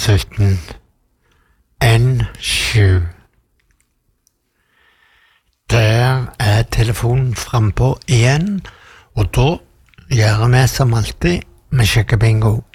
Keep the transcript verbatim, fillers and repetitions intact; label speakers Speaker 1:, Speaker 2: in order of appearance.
Speaker 1: sytten N sju. Der er telefonen frempå igjen, og da gjør vi som alltid, vi sjekker bingo.